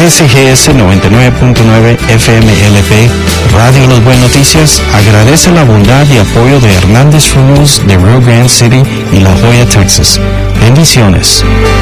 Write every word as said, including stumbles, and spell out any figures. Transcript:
S G S noventa y nueve punto nueve F M L P, Radio Los Buen Noticias, agradece la bondad y apoyo de Hernández Funerals de Rio Grande City y La Joya, Texas. Bendiciones.